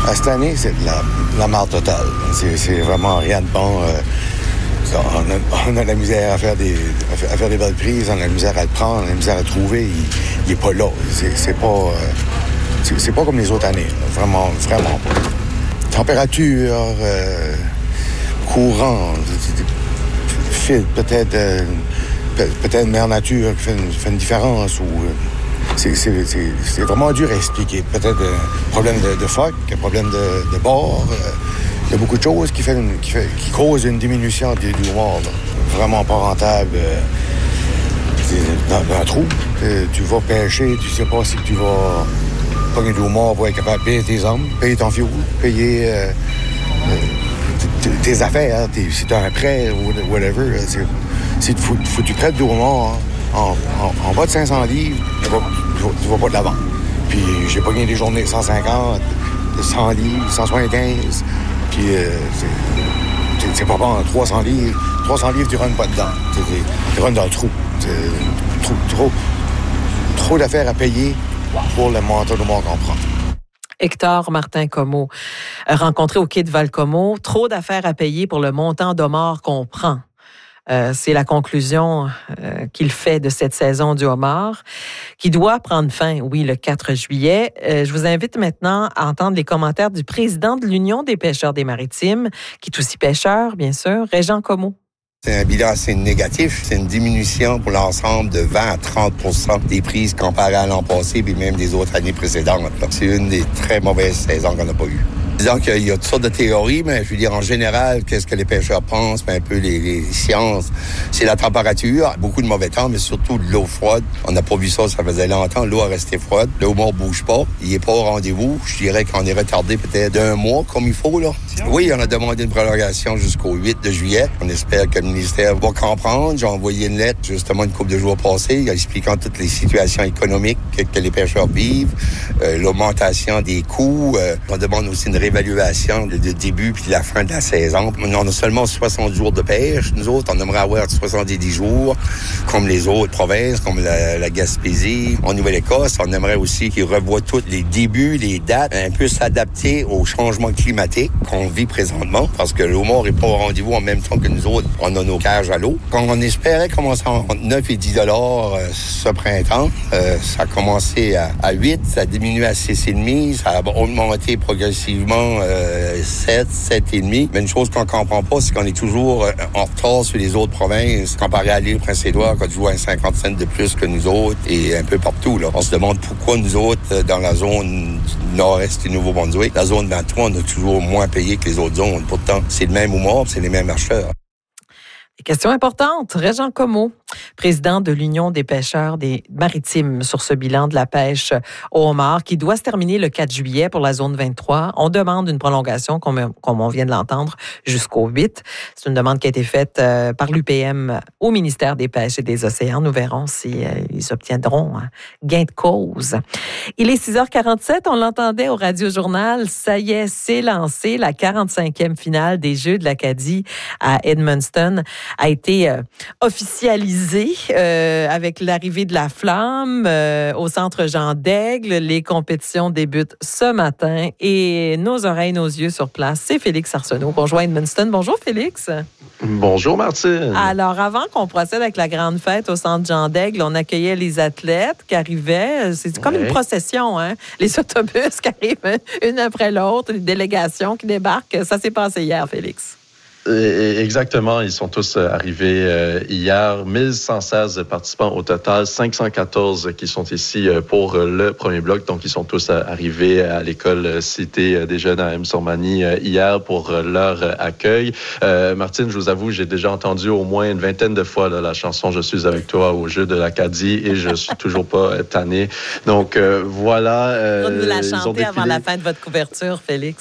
Cette année, c'est de la merde totale. C'est vraiment rien de bon. On a de la misère à faire des belles prises, on a de la misère à le prendre, on a de la misère à le trouver. Il n'est pas là. C'est pas comme les autres années. Là. Vraiment, vraiment pas. Température, courant, peut-être mère nature qui fait une différence. C'est vraiment dur à expliquer. Peut-être un problème de phoque, un problème de bord. Il y a beaucoup de choses qui causent une diminution du homard. Vraiment pas rentable. Dans un trou. Tu vas pêcher, tu sais pas si tu vas pogner du homard pour être capable de payer tes hommes, payer ton fioul, payer tes affaires, si tu as un prêt ou whatever. Si tu prêtes du homard en bas de 500 livres, tu vas pas de l'avant. Puis j'ai pogné des journées de 150, 100 livres, 175. Puis c'est pas bon, 300 livres. 300 livres, tu rentres pas dedans. Tu rentres dans le trou. Trop d'affaires à payer pour le montant de monde qu'on prend. Hector Martin-Comeau, rencontré au quai de Val-Comeau, trop d'affaires à payer pour le montant d'homard qu'on prend. C'est la conclusion qu'il fait de cette saison du homard, qui doit prendre fin, oui, le 4 juillet. Je vous invite maintenant à entendre les commentaires du président de l'Union des pêcheurs des Maritimes, qui est aussi pêcheur, bien sûr, Régent Comeau. C'est un bilan assez négatif. C'est une diminution pour l'ensemble de 20 à 30 des prises comparées à l'an passé et même des autres années précédentes. C'est une des très mauvaises saisons qu'on n'a pas eues. Disons qu'il y a toutes sortes de théories, mais je veux dire, en général, qu'est-ce que les pêcheurs pensent, mais un peu les sciences, c'est la température, beaucoup de mauvais temps, mais surtout de l'eau froide. On n'a pas vu ça faisait longtemps. L'eau a resté froide. Le homard ne bouge pas. Il n'est pas au rendez-vous. Je dirais qu'on est retardé peut-être d'un mois, comme il faut, là. Oui, on a demandé une prolongation jusqu'au 8 de juillet. On espère que le ministère va comprendre. J'ai envoyé une lettre, justement, une couple de jours passés, expliquant toutes les situations économiques que les pêcheurs vivent, l'augmentation des coûts. On demande aussi une réévaluation du début puis de la fin de la saison. On a seulement 60 jours de pêche. Nous autres, on aimerait avoir 70 jours, comme les autres provinces, comme la Gaspésie. En Nouvelle-Écosse, on aimerait aussi qu'ils revoient tous les débuts, les dates, un peu s'adapter au changement climatique qu'on vit présentement, parce que le homard n'est pas au rendez-vous en même temps que nous autres. On a nos cages à l'eau. Quand on espérait commencer entre 9 et 10 $ ce printemps, ça a commencé à 8, ça a diminué à 6,5, ça a augmenté progressivement 7, 7,5. Mais une chose qu'on ne comprend pas, c'est qu'on est toujours en retard sur les autres provinces, comparé à l'île Prince-Édouard, qui joue à 50 cents de plus que nous autres, et un peu partout. Là. On se demande pourquoi nous autres, dans la zone nord-est du Nouveau-Brunswick, la zone 23, on a toujours moins payé que les autres zones. Pourtant, c'est le même homard, c'est les mêmes acheteurs. Question importante. Régent Comeau, président de l'Union des pêcheurs des Maritimes, sur ce bilan de la pêche au homard qui doit se terminer le 4 juillet pour la zone 23. On demande une prolongation, comme on vient de l'entendre, jusqu'au 8. C'est une demande qui a été faite par l'UPM au ministère des Pêches et des Océans. Nous verrons si ils obtiendront gain de cause. Il est 6h47. On l'entendait au Radio-Journal. Ça y est, c'est lancé. La 45e finale des Jeux de l'Acadie à Edmundston a été officialisée avec l'arrivée de la flamme au Centre Jean d'Aigle. Les compétitions débutent ce matin et nos oreilles, nos yeux sur place, c'est Félix Arsenault qu'on joint à Edmundston. Bonjour Félix. Bonjour Martine. Alors, avant qu'on procède avec la grande fête au Centre Jean d'Aigle, on accueillait les athlètes qui arrivaient. C'est comme une procession, hein? Les autobus qui arrivent une après l'autre, les délégations qui débarquent. Ça s'est passé hier, Félix. Exactement, ils sont tous arrivés hier. 1116 participants au total, 514 qui sont ici pour le premier bloc. Donc, ils sont tous arrivés à l'école Cité des Jeunes à M-Sormanie hier pour leur accueil. Martine, je vous avoue, j'ai déjà entendu au moins une vingtaine de fois la chanson « Je suis avec toi » au Jeu de l'Acadie et je suis toujours pas tanné. Donc, voilà. Vous nous la chanter avant la fin de votre couverture, Félix.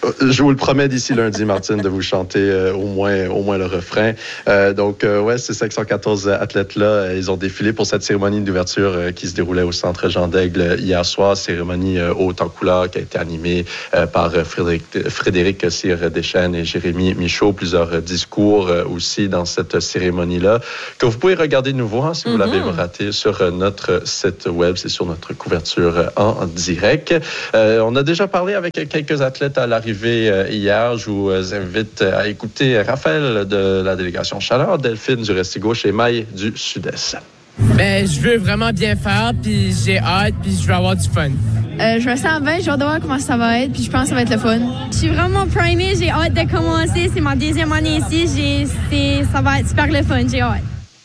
Je vous le promets d'ici lundi, Martine, de vous chanter au moins le refrain. Ces 514 athlètes-là, ils ont défilé pour cette cérémonie d'ouverture qui se déroulait au Centre Jean d'Aigle hier soir. Cérémonie haute en couleur qui a été animée par Frédéric Cyr-Deschênes et Jérémy Michaud. Plusieurs discours aussi dans cette cérémonie-là que vous pouvez regarder de nouveau si vous l'avez raté sur notre site web. C'est sur notre couverture en direct. On a déjà parlé avec quelques athlètes à l'arrivée hier. Je vous invite à écouter Raphaël de la délégation Chaleur, Delphine du Restigouche et Maï du Sud-Est. Je veux vraiment bien faire, puis j'ai hâte, puis je veux avoir du fun. Je me sens bien, j'ai hâte de voir comment ça va être, puis je pense que ça va être le fun. Je suis vraiment primée, j'ai hâte de commencer. C'est ma deuxième année ici, ça va être super le fun, j'ai hâte.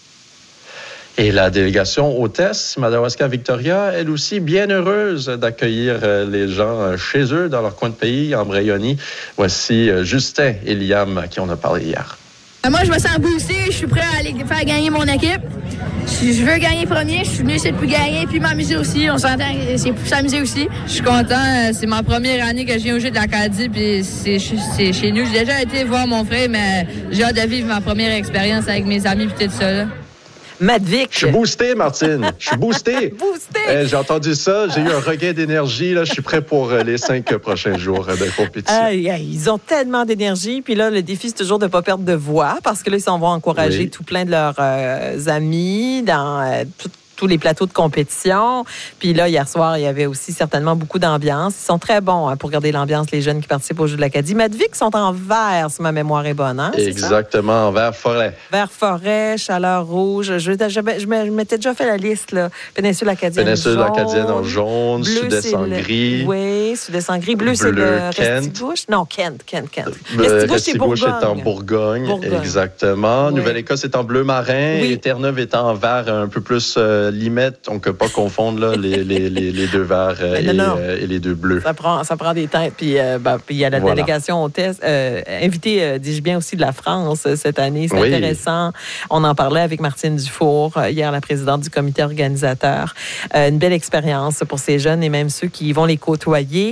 Et la délégation hôtesse, Madawaska Victoria, elle aussi bien heureuse d'accueillir les gens chez eux, dans leur coin de pays, en Brayoni. Voici Justin et Liam, à qui on a parlé hier. Moi, je me sens boosté, je suis prêt à aller faire gagner mon équipe. Je veux gagner premier, je suis venu essayer de plus gagner, puis m'amuser aussi. On s'entend, c'est pour s'amuser aussi. Je suis content, c'est ma première année que je viens au jeu de l'Acadie, puis c'est chez nous. J'ai déjà été voir mon frère, mais j'ai hâte de vivre ma première expérience avec mes amis, puis tout ça, là. Madvic. Je suis boosté, Martine. Je suis boosté. J'ai entendu ça. J'ai eu un regain d'énergie. Là, je suis prêt pour les 5 prochains jours de compétition. Ils ont tellement d'énergie. Puis là, le défi, c'est toujours de ne pas perdre de voix parce que là, ils s'en vont encourager tout plein de leurs amis dans tous les plateaux de compétition. Puis là, hier soir, il y avait aussi certainement beaucoup d'ambiance. Ils sont très bons pour garder l'ambiance, les jeunes qui participent au Jeux de l'Acadie. Madvic sont en vert, si ma mémoire est bonne. Hein? Exactement, en vert forêt. Vert forêt, chaleur rouge. Je m'étais déjà fait la liste, là. Péninsule acadienne Péninsule acadienne en jaune, Sud-Est en gris. Oui, Sud-Est en gris. Bleu, c'est le Restigouche. Non, Kent. Restigouche est en Bourgogne. Exactement. Nouvelle-Écosse est en bleu marin. Et Terre-Neuve est en vert un peu plus limette, on ne peut pas confondre là, les deux verts et les deux bleus. Ça prend des teintes. Puis il y a la délégation hôtesse, invitée, dis-je bien, aussi de la France cette année. C'est intéressant. On en parlait avec Martine Dufour, hier, la présidente du comité organisateur. Une belle expérience pour ces jeunes et même ceux qui vont les côtoyer.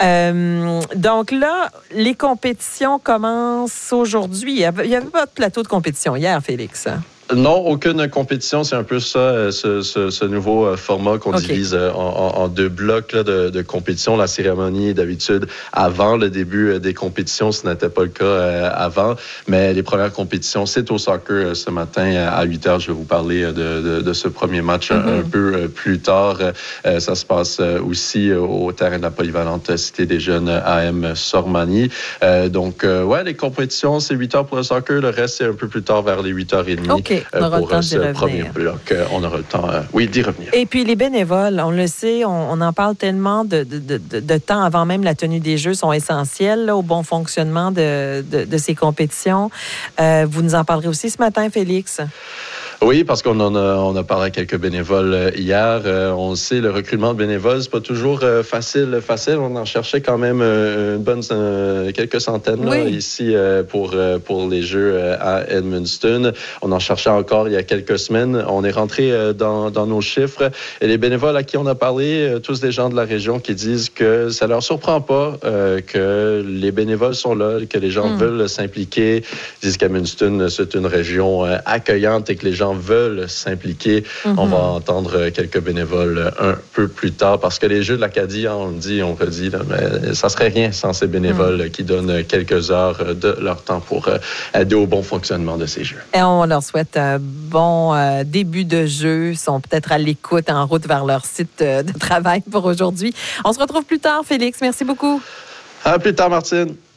Donc là, les compétitions commencent aujourd'hui. Il n'y avait pas de plateau de compétition hier, Félix. Non, aucune compétition. C'est un peu ça, ce nouveau format qu'on divise en deux blocs là, de compétition. La cérémonie, d'habitude, avant le début des compétitions, ce n'était pas le cas avant. Mais les premières compétitions, c'est au soccer ce matin à 8 h. Je vais vous parler de ce premier match un peu plus tard. Ça se passe aussi au terrain de la polyvalente Cité des Jeunes AM Sormani. Les compétitions, c'est 8 h pour le soccer. Le reste, c'est un peu plus tard, vers les 8h30. OK. On aura pour le temps ce premier bloc. On aura le temps, d'y revenir. Et puis, les bénévoles, on le sait, on en parle tellement de temps avant même la tenue des Jeux, sont essentiels là, au bon fonctionnement de ces compétitions. Vous nous en parlerez aussi ce matin, Félix? Oui, parce qu'on a parlé à quelques bénévoles hier. On sait, le recrutement de bénévoles, c'est pas toujours facile. On en cherchait quand même quelques centaines là, ici pour les Jeux à Edmundston. On en cherchait encore il y a quelques semaines. On est rentré dans nos chiffres. Et les bénévoles à qui on a parlé, tous des gens de la région qui disent que ça leur surprend pas que les bénévoles sont là, que les gens veulent s'impliquer. Ils disent qu'Edmundston, c'est une région accueillante et que les gens veulent s'impliquer. On va entendre quelques bénévoles un peu plus tard parce que les Jeux de l'Acadie, on redit, là, mais ça serait rien sans ces bénévoles qui donnent quelques heures de leur temps pour aider au bon fonctionnement de ces Jeux. Et on leur souhaite un bon début de jeu. Ils sont peut-être à l'écoute en route vers leur site de travail pour aujourd'hui. On se retrouve plus tard, Félix. Merci beaucoup. À plus tard, Martine.